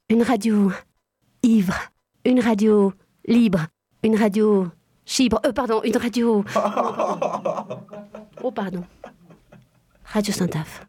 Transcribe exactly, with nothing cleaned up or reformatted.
Une radio ivre, une radio libre, une radio chibre, euh, pardon, une radio... Oh, pardon. Oh, pardon. Radio Saint-Aphe.